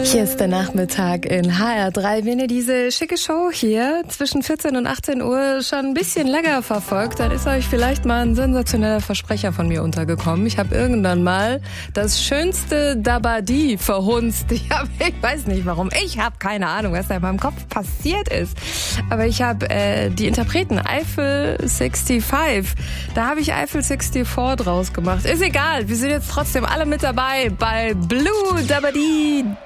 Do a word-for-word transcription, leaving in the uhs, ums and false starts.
Hier ist der Nachmittag in H R drei. Wenn ihr diese schicke Show hier zwischen vierzehn und achtzehn Uhr schon ein bisschen länger verfolgt, dann ist euch vielleicht mal ein sensationeller Versprecher von mir untergekommen. Ich habe irgendwann mal das schönste Dabadi verhunzt. Ich, hab, ich weiß nicht warum. Ich habe keine Ahnung, was da in meinem Kopf passiert ist. Aber ich habe äh, die Interpreten Eiffel fünfundsechzig. Da habe ich Eiffel vierundsechzig draus gemacht. Ist egal, wir sind jetzt trotzdem alle mit dabei bei Blue Dabadi.